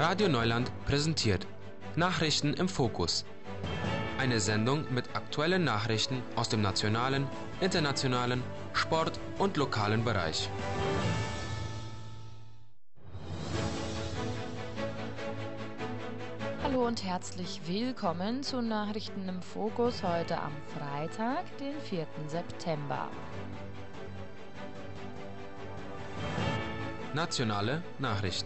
Radio Neuland präsentiert Nachrichten im Fokus. Eine Sendung mit aktuellen Nachrichten aus dem nationalen, internationalen, Sport- und lokalen Bereich. Hallo und herzlich willkommen zu Nachrichten im Fokus heute am Freitag, den 4. September. Nationale Nachrichten.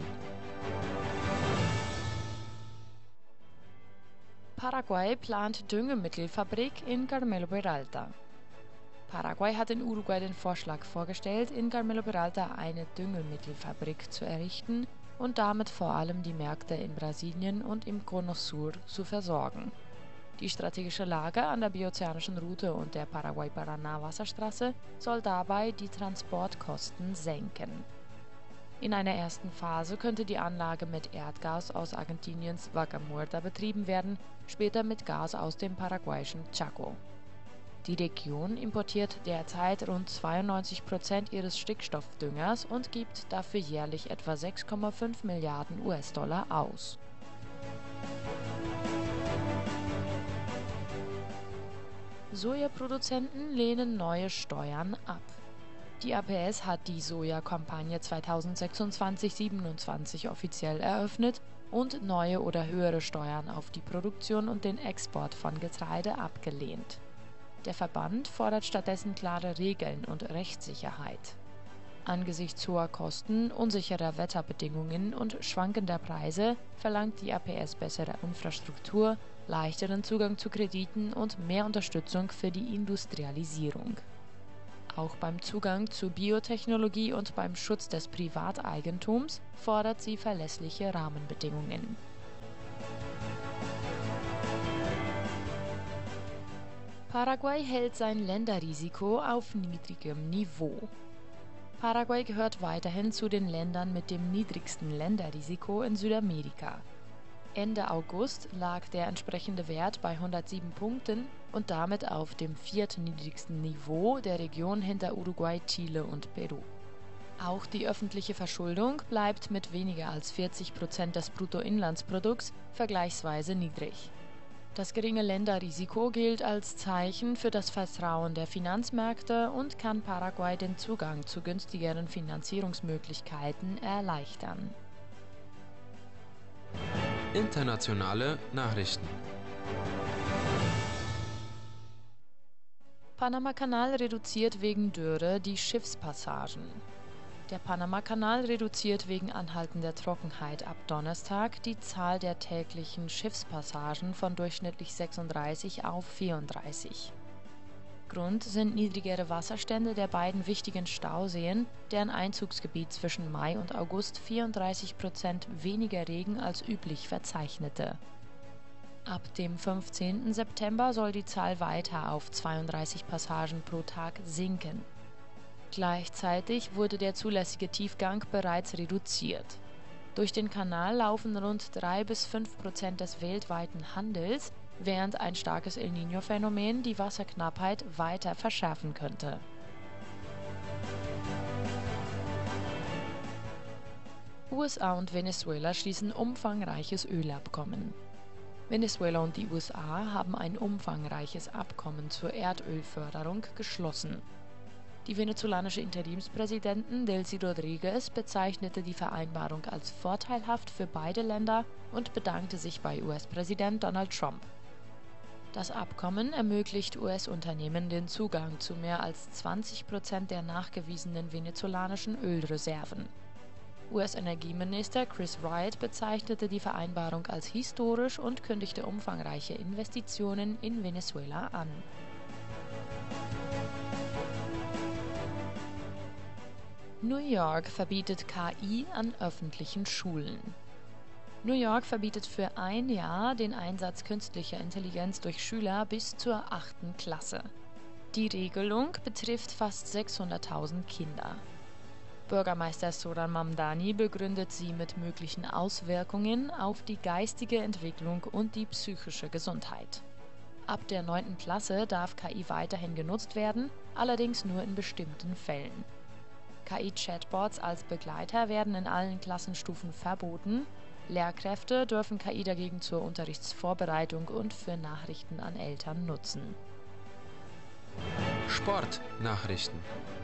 Paraguay plant Düngemittelfabrik in Carmelo Peralta. Paraguay hat in Uruguay den Vorschlag vorgestellt, in Carmelo Peralta eine Düngemittelfabrik zu errichten und damit vor allem die Märkte in Brasilien und im Cono Sur zu versorgen. Die strategische Lage an der biozeanischen Route und der Paraguay-Paraná-Wasserstraße soll dabei die Transportkosten senken. In einer ersten Phase könnte die Anlage mit Erdgas aus Argentiniens Vaca Muerta betrieben werden, später mit Gas aus dem paraguayischen Chaco. Die Region importiert derzeit rund 92% ihres Stickstoffdüngers und gibt dafür jährlich etwa 6,5 Milliarden US-Dollar aus. Sojaproduzenten lehnen neue Steuern ab. Die APS hat die Sojakampagne 2026-27 offiziell eröffnet und neue oder höhere Steuern auf die Produktion und den Export von Getreide abgelehnt. Der Verband fordert stattdessen klare Regeln und Rechtssicherheit. Angesichts hoher Kosten, unsicherer Wetterbedingungen und schwankender Preise verlangt die APS bessere Infrastruktur, leichteren Zugang zu Krediten und mehr Unterstützung für die Industrialisierung. Auch beim Zugang zu Biotechnologie und beim Schutz des Privateigentums fordert sie verlässliche Rahmenbedingungen. Paraguay hält sein Länderrisiko auf niedrigem Niveau. Paraguay gehört weiterhin zu den Ländern mit dem niedrigsten Länderrisiko in Südamerika. Ende August lag der entsprechende Wert bei 107 Punkten und damit auf dem viertniedrigsten Niveau der Region hinter Uruguay, Chile und Peru. Auch die öffentliche Verschuldung bleibt mit weniger als 40% des Bruttoinlandsprodukts vergleichsweise niedrig. Das geringe Länderrisiko gilt als Zeichen für das Vertrauen der Finanzmärkte und kann Paraguay den Zugang zu günstigeren Finanzierungsmöglichkeiten erleichtern. Internationale Nachrichten. Panamakanal reduziert wegen Dürre die Schiffspassagen. Der Panamakanal reduziert wegen anhaltender Trockenheit ab Donnerstag die Zahl der täglichen Schiffspassagen von durchschnittlich 36 auf 34. Grund sind niedrigere Wasserstände der beiden wichtigen Stauseen, deren Einzugsgebiet zwischen Mai und August 34% weniger Regen als üblich verzeichnete. Ab dem 15. September soll die Zahl weiter auf 32 Passagen pro Tag sinken. Gleichzeitig wurde der zulässige Tiefgang bereits reduziert. Durch den Kanal laufen rund 3-5% des weltweiten Handels, während ein starkes El Niño-Phänomen die Wasserknappheit weiter verschärfen könnte. USA und Venezuela schließen umfangreiches Ölabkommen. Venezuela und die USA haben ein umfangreiches Abkommen zur Erdölförderung geschlossen. Die venezolanische Interimspräsidentin Delcy Rodríguez bezeichnete die Vereinbarung als vorteilhaft für beide Länder und bedankte sich bei US-Präsident Donald Trump. Das Abkommen ermöglicht US-Unternehmen den Zugang zu mehr als 20% der nachgewiesenen venezolanischen Ölreserven. US-Energieminister Chris Wright bezeichnete die Vereinbarung als historisch und kündigte umfangreiche Investitionen in Venezuela an. New York verbietet KI an öffentlichen Schulen. New York verbietet für ein Jahr den Einsatz künstlicher Intelligenz durch Schüler bis zur 8. Klasse. Die Regelung betrifft fast 600.000 Kinder. Bürgermeister Zoran Mamdani begründet sie mit möglichen Auswirkungen auf die geistige Entwicklung und die psychische Gesundheit. Ab der 9. Klasse darf KI weiterhin genutzt werden, allerdings nur in bestimmten Fällen. KI-Chatbots als Begleiter werden in allen Klassenstufen verboten. Lehrkräfte dürfen KI dagegen zur Unterrichtsvorbereitung und für Nachrichten an Eltern nutzen. Sportnachrichten.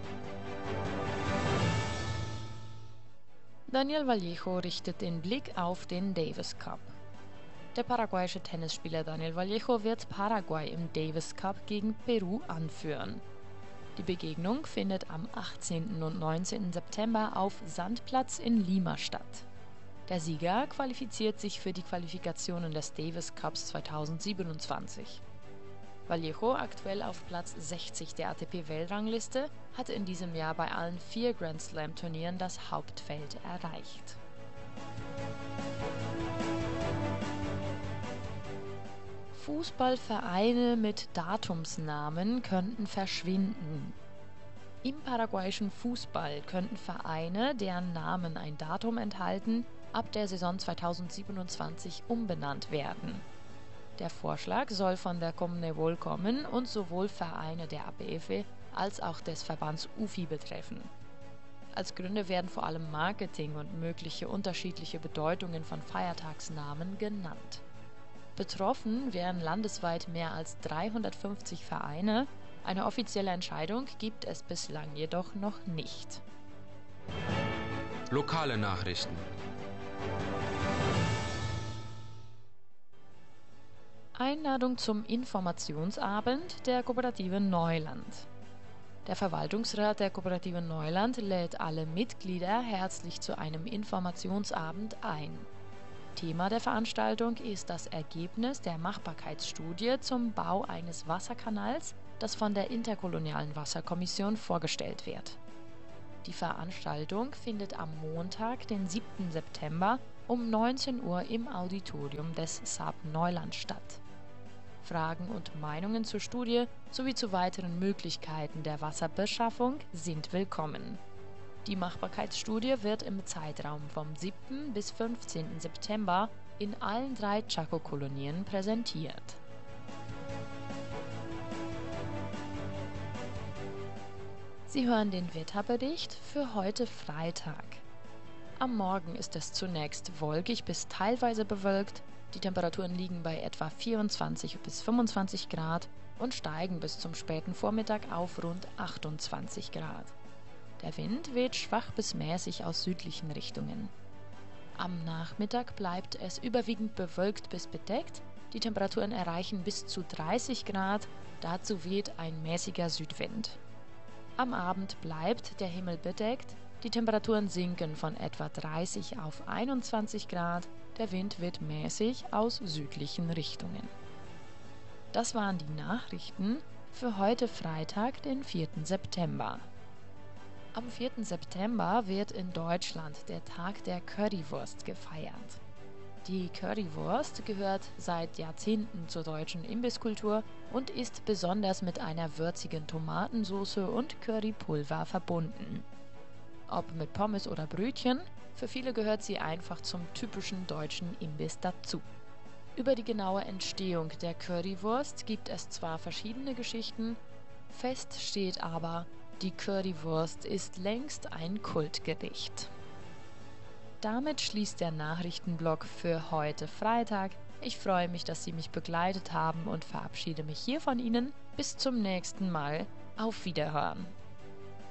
Daniel Vallejo richtet den Blick auf den Davis Cup. Der paraguayische Tennisspieler Daniel Vallejo wird Paraguay im Davis Cup gegen Peru anführen. Die Begegnung findet am 18. und 19. September auf Sandplatz in Lima statt. Der Sieger qualifiziert sich für die Qualifikationen des Davis Cups 2027. Vallejo, aktuell auf Platz 60 der ATP-Weltrangliste, hatte in diesem Jahr bei allen 4 Grand Slam-Turnieren das Hauptfeld erreicht. Fußballvereine mit Datumsnamen könnten verschwinden. Im paraguayischen Fußball könnten Vereine, deren Namen ein Datum enthalten, ab der Saison 2027 umbenannt werden. Der Vorschlag soll von der Conmebol kommen und sowohl Vereine der APF als auch des Verbands UFI betreffen. Als Gründe werden vor allem Marketing und mögliche unterschiedliche Bedeutungen von Feiertagsnamen genannt. Betroffen wären landesweit mehr als 350 Vereine. Eine offizielle Entscheidung gibt es bislang jedoch noch nicht. Lokale Nachrichten. Einladung zum Informationsabend der Kooperative Neuland. Der Verwaltungsrat der Kooperative Neuland lädt alle Mitglieder herzlich zu einem Informationsabend ein. Thema der Veranstaltung ist das Ergebnis der Machbarkeitsstudie zum Bau eines Wasserkanals, das von der Interkolonialen Wasserkommission vorgestellt wird. Die Veranstaltung findet am Montag, den 7. September um 19 Uhr im Auditorium des SAP Neuland statt. Fragen und Meinungen zur Studie sowie zu weiteren Möglichkeiten der Wasserbeschaffung sind willkommen. Die Machbarkeitsstudie wird im Zeitraum vom 7. bis 15. September in allen 3 Chaco-Kolonien präsentiert. Sie hören den Wetterbericht für heute Freitag. Am Morgen ist es zunächst wolkig bis teilweise bewölkt. Die Temperaturen liegen bei etwa 24 bis 25 Grad und steigen bis zum späten Vormittag auf rund 28 Grad. Der Wind weht schwach bis mäßig aus südlichen Richtungen. Am Nachmittag bleibt es überwiegend bewölkt bis bedeckt. Die Temperaturen erreichen bis zu 30 Grad, dazu weht ein mäßiger Südwind. Am Abend bleibt der Himmel bedeckt, die Temperaturen sinken von etwa 30 auf 21 Grad, der Wind weht mäßig aus südlichen Richtungen. Das waren die Nachrichten für heute Freitag, den 4. September. Am 4. September wird in Deutschland der Tag der Currywurst gefeiert. Die Currywurst gehört seit Jahrzehnten zur deutschen Imbisskultur und ist besonders mit einer würzigen Tomatensauce und Currypulver verbunden. Ob mit Pommes oder Brötchen, für viele gehört sie einfach zum typischen deutschen Imbiss dazu. Über die genaue Entstehung der Currywurst gibt es zwar verschiedene Geschichten, fest steht aber, die Currywurst ist längst ein Kultgericht. Damit schließt der Nachrichtenblock für heute Freitag. Ich freue mich, dass Sie mich begleitet haben und verabschiede mich hier von Ihnen. Bis zum nächsten Mal. Auf Wiederhören.